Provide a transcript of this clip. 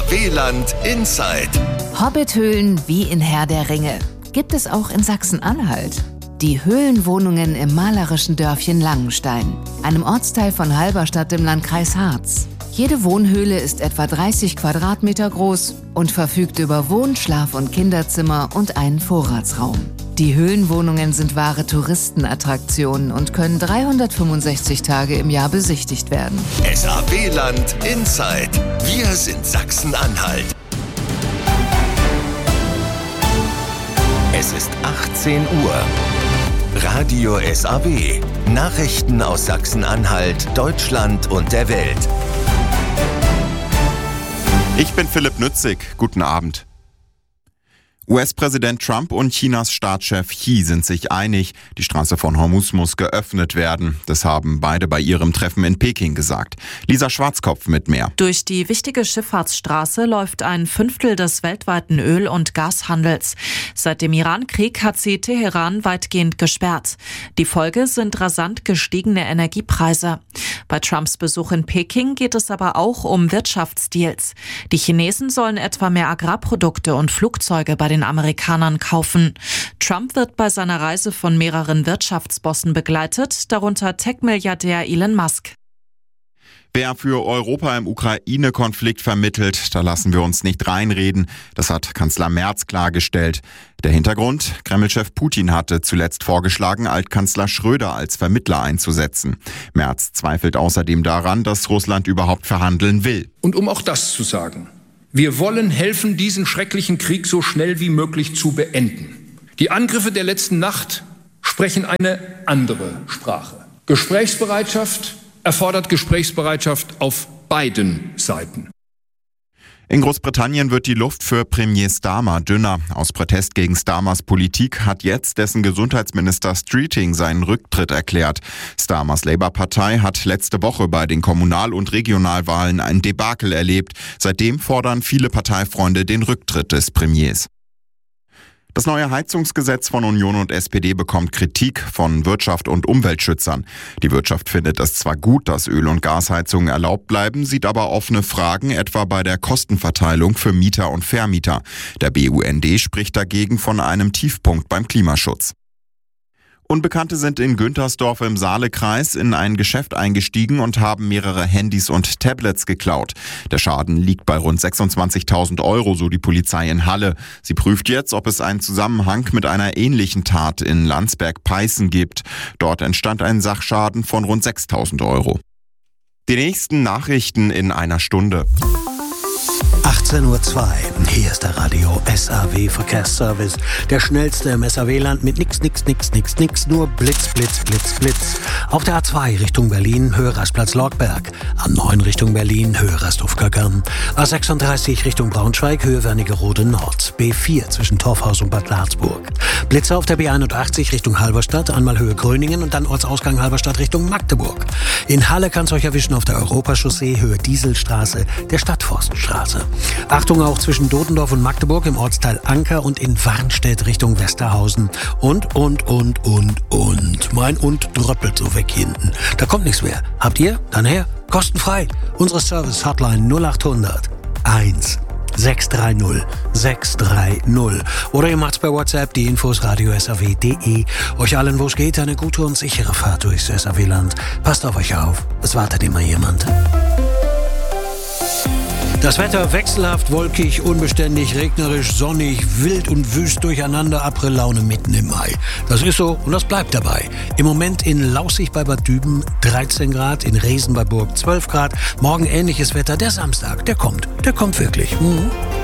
SAW-Land Inside. Hobbithöhlen wie in Herr der Ringe. Gibt es auch in Sachsen-Anhalt. Die Höhlenwohnungen im malerischen Dörfchen Langenstein, einem Ortsteil von Halberstadt im Landkreis Harz. Jede Wohnhöhle ist etwa 30 Quadratmeter groß und verfügt über Wohn-, Schlaf- und Kinderzimmer und einen Vorratsraum. Die Höhlenwohnungen sind wahre Touristenattraktionen und können 365 Tage im Jahr besichtigt werden. SAW-Land Inside. Wir sind Sachsen-Anhalt. Es ist 18 Uhr. Radio SAW. Nachrichten aus Sachsen-Anhalt, Deutschland und der Welt. Ich bin Philipp Nützig. Guten Abend. US-Präsident Trump und Chinas Staatschef Xi sind sich einig, die Straße von Hormuz muss geöffnet werden. Das haben beide bei ihrem Treffen in Peking gesagt. Lisa Schwarzkopf mit mehr. Durch die wichtige Schifffahrtsstraße läuft ein Fünftel des weltweiten Öl- und Gashandels. Seit dem Iran-Krieg hat sie Teheran weitgehend gesperrt. Die Folge sind rasant gestiegene Energiepreise. Bei Trumps Besuch in Peking geht es aber auch um Wirtschaftsdeals. Die Chinesen sollen etwa mehr Agrarprodukte und Flugzeuge bei den Amerikanern kaufen. Trump wird bei seiner Reise von mehreren Wirtschaftsbossen begleitet, darunter Tech-Milliardär Elon Musk. Wer für Europa im Ukraine-Konflikt vermittelt, da lassen wir uns nicht reinreden. Das hat Kanzler Merz klargestellt. Der Hintergrund: Kreml-Chef Putin hatte zuletzt vorgeschlagen, Altkanzler Schröder als Vermittler einzusetzen. Merz zweifelt außerdem daran, dass Russland überhaupt verhandeln will. Und um auch das zu sagen: Wir wollen helfen, diesen schrecklichen Krieg so schnell wie möglich zu beenden. Die Angriffe der letzten Nacht sprechen eine andere Sprache. Gesprächsbereitschaft erfordert Gesprächsbereitschaft auf beiden Seiten. In Großbritannien wird die Luft für Premier Starmer dünner. Aus Protest gegen Starmers Politik hat jetzt dessen Gesundheitsminister Streeting seinen Rücktritt erklärt. Starmers Labour-Partei hat letzte Woche bei den Kommunal- und Regionalwahlen ein Debakel erlebt. Seitdem fordern viele Parteifreunde den Rücktritt des Premiers. Das neue Heizungsgesetz von Union und SPD bekommt Kritik von Wirtschaft und Umweltschützern. Die Wirtschaft findet es zwar gut, dass Öl- und Gasheizungen erlaubt bleiben, sieht aber offene Fragen, etwa bei der Kostenverteilung für Mieter und Vermieter. Der BUND spricht dagegen von einem Tiefpunkt beim Klimaschutz. Unbekannte sind in Güntersdorf im Saalekreis in ein Geschäft eingestiegen und haben mehrere Handys und Tablets geklaut. Der Schaden liegt bei rund 26.000 Euro, so die Polizei in Halle. Sie prüft jetzt, ob es einen Zusammenhang mit einer ähnlichen Tat in Landsberg-Peißen gibt. Dort entstand ein Sachschaden von rund 6.000 Euro. Die nächsten Nachrichten in einer Stunde. 18:02 Uhr. Hier ist der Radio SAW Verkehrsservice. Der schnellste im SAW-Land mit nix, nur Blitz. Auf der A2 Richtung Berlin, Höhe Rastplatz Lorgberg. A9 Richtung Berlin, Höhe Rasthof-Kackern. A36 Richtung Braunschweig, Höhe Wernigerode Nord. B4 zwischen Torfhaus und Bad Harzburg. Blitze auf der B81 Richtung Halberstadt, einmal Höhe Gröningen und dann Ortsausgang Halberstadt Richtung Magdeburg. In Halle kann es euch erwischen auf der Europachaussee, Höhe Dieselstraße, der Stadtforstenstraße. Achtung auch zwischen Dodendorf und Magdeburg im Ortsteil Anker und in Warnstedt Richtung Westerhausen. Und. Mein und dröppelt so weg hinten. Da kommt nichts mehr. Habt ihr? Dann her. Kostenfrei. Unsere Service-Hotline 0800 1 630 630. Oder ihr macht's bei WhatsApp, die Infos radio-saw.de. Euch allen, wo es geht, eine gute und sichere Fahrt durchs SAW-Land. Passt auf euch auf. Es wartet immer jemand. Das Wetter wechselhaft, wolkig, unbeständig, regnerisch, sonnig, wild und wüst durcheinander, Abrillaune mitten im Mai. Das ist so und das bleibt dabei. Im Moment in Laussig bei Bad Düben 13 Grad, in Resen bei Burg 12 Grad. Morgen ähnliches Wetter. Der Samstag, der kommt wirklich.